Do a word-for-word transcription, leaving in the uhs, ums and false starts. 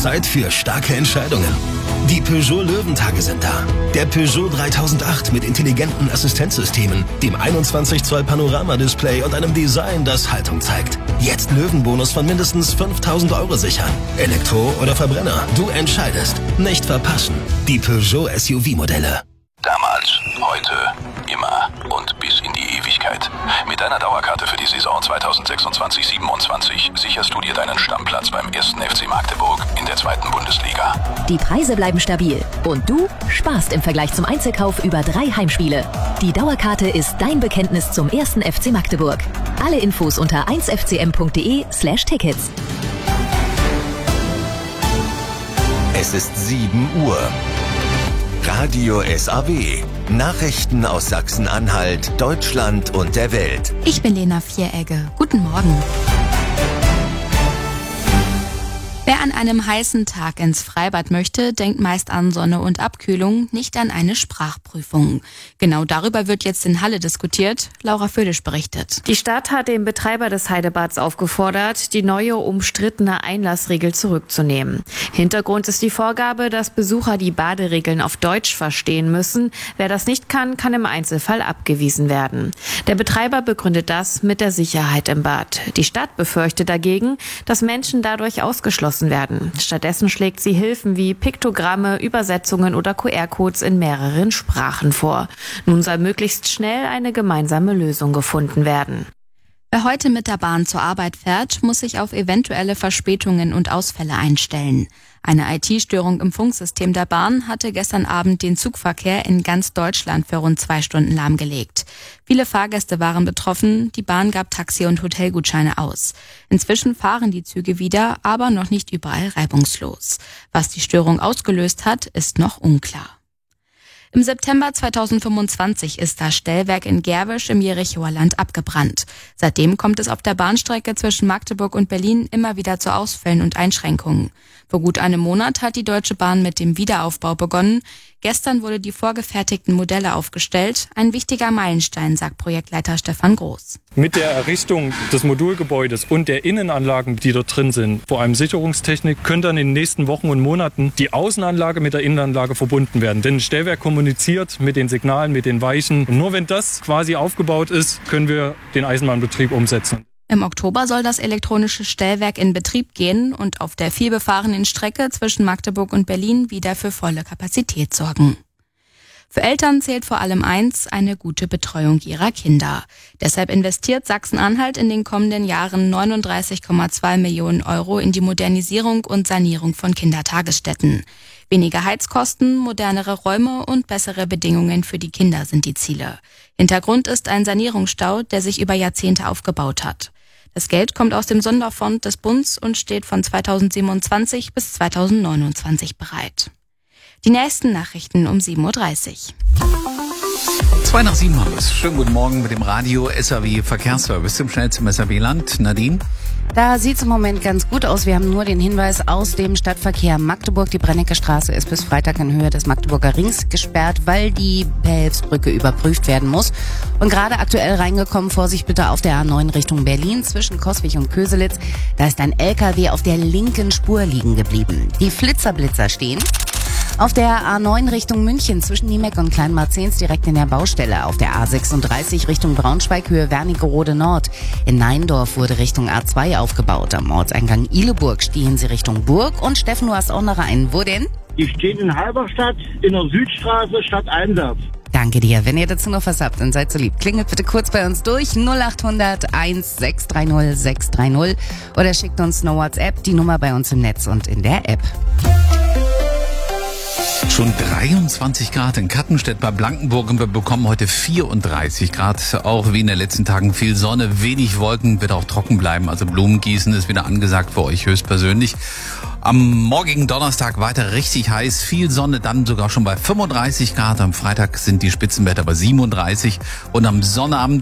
Zeit für starke Entscheidungen. Die Peugeot Löwentage sind da. Der Peugeot dreitausendacht mit intelligenten Assistenzsystemen, dem einundzwanzig Zoll Panorama-Display und einem Design, das Haltung zeigt. Jetzt Löwenbonus von mindestens fünftausend Euro sichern. Elektro oder Verbrenner, du entscheidest. Nicht verpassen. Die Peugeot S U V-Modelle. Damals, heute, immer und bis in die Ewigkeit. Mit deiner Dauerkarte für die Saison zweitausendsechsundzwanzig siebenundzwanzig sicherst du dir deinen Stammplatz beim ersten F C Magdeburg in der zweiten Bundesliga. Die Preise bleiben stabil und du sparst im Vergleich zum Einzelkauf über drei Heimspiele. Die Dauerkarte ist dein Bekenntnis zum ersten F C Magdeburg. Alle Infos unter eins f c m punkt d e slash tickets. Es ist sieben Uhr. Radio S A W. Nachrichten aus Sachsen-Anhalt, Deutschland und der Welt. Ich bin Lena Vieregge. Guten Morgen. Wer an einem heißen Tag ins Freibad möchte, denkt meist an Sonne und Abkühlung, nicht an eine Sprachprüfung. Genau darüber wird jetzt in Halle diskutiert. Laura Födisch berichtet. Die Stadt hat den Betreiber des Heidebads aufgefordert, die neue umstrittene Einlassregel zurückzunehmen. Hintergrund ist die Vorgabe, dass Besucher die Baderegeln auf Deutsch verstehen müssen. Wer das nicht kann, kann im Einzelfall abgewiesen werden. Der Betreiber begründet das mit der Sicherheit im Bad. Die Stadt befürchtet dagegen, dass Menschen dadurch ausgeschlossen werden. Stattdessen schlägt sie Hilfen wie Piktogramme, Übersetzungen oder Q R-Codes in mehreren Sprachen vor. Nun soll möglichst schnell eine gemeinsame Lösung gefunden werden. Wer heute mit der Bahn zur Arbeit fährt, muss sich auf eventuelle Verspätungen und Ausfälle einstellen. Eine I T-Störung im Funksystem der Bahn hatte gestern Abend den Zugverkehr in ganz Deutschland für rund zwei Stunden lahmgelegt. Viele Fahrgäste waren betroffen, die Bahn gab Taxi- und Hotelgutscheine aus. Inzwischen fahren die Züge wieder, aber noch nicht überall reibungslos. Was die Störung ausgelöst hat, ist noch unklar. Im September zweitausendfünfundzwanzig ist das Stellwerk in Gerwisch im Jerichower Land abgebrannt. Seitdem kommt es auf der Bahnstrecke zwischen Magdeburg und Berlin immer wieder zu Ausfällen und Einschränkungen. Vor gut einem Monat hat die Deutsche Bahn mit dem Wiederaufbau begonnen. Gestern wurde die vorgefertigten Modelle aufgestellt. Ein wichtiger Meilenstein, sagt Projektleiter Stefan Groß. Mit der Errichtung des Modulgebäudes und der Innenanlagen, die dort drin sind, vor allem Sicherungstechnik, können dann in den nächsten Wochen und Monaten die Außenanlage mit der Innenanlage verbunden werden. Denn ein Stellwerk kommuniziert mit den Signalen, mit den Weichen. Und nur wenn das quasi aufgebaut ist, können wir den Eisenbahnbetrieb umsetzen. Im Oktober soll das elektronische Stellwerk in Betrieb gehen und auf der vielbefahrenen Strecke zwischen Magdeburg und Berlin wieder für volle Kapazität sorgen. Für Eltern zählt vor allem eins, eine gute Betreuung ihrer Kinder. Deshalb investiert Sachsen-Anhalt in den kommenden Jahren neununddreißig Komma zwei Millionen Euro in die Modernisierung und Sanierung von Kindertagesstätten. Weniger Heizkosten, modernere Räume und bessere Bedingungen für die Kinder sind die Ziele. Hintergrund ist ein Sanierungsstau, der sich über Jahrzehnte aufgebaut hat. Das Geld kommt aus dem Sonderfonds des Bundes und steht von zweitausendsiebenundzwanzig bis zweitausendneunundzwanzig bereit. Die nächsten Nachrichten um sieben Uhr dreißig. Zwei nach sieben haben wir es. Schönen guten Morgen mit dem Radio S A W Verkehrsservice im schnellsten S A W-Land. Nadine? Da sieht es im Moment ganz gut aus. Wir haben nur den Hinweis aus dem Stadtverkehr Magdeburg. Die Brennecke-Straße ist bis Freitag in Höhe des Magdeburger Rings gesperrt, weil die Behelfsbrücke überprüft werden muss. Und gerade aktuell reingekommen, Vorsicht bitte auf der A neun Richtung Berlin zwischen Coswig und Köselitz. Da ist ein L K W auf der linken Spur liegen geblieben. Die Flitzerblitzer stehen. Auf der A neun Richtung München zwischen Niemeck und Kleinmarzens direkt in der Baustelle. Auf der A sechsunddreißig Richtung Braunschweig Höhe Wernigerode Nord. In Neindorf wurde Richtung A zwei aufgebaut. Am Ortseingang Ihleburg stehen sie Richtung Burg. Und Steffen, du hast auch noch einen. Wo denn? Die stehen in Halberstadt in der Südstraße stadteinwärts. Danke dir. Wenn ihr dazu noch was habt, dann seid so lieb. Klingelt bitte kurz bei uns durch null acht hundert eins sechs drei null sechs drei null oder schickt uns eine WhatsApp, die Nummer bei uns im Netz und in der App. Schon dreiundzwanzig Grad in Kattenstedt bei Blankenburg und wir bekommen heute vierunddreißig Grad. Auch wie in den letzten Tagen viel Sonne, wenig Wolken, wird auch trocken bleiben. Also Blumengießen ist wieder angesagt für euch höchstpersönlich. Am morgigen Donnerstag weiter richtig heiß, viel Sonne, dann sogar schon bei fünfunddreißig Grad. Am Freitag sind die Spitzenwerte bei siebenunddreißig und am Sonnabend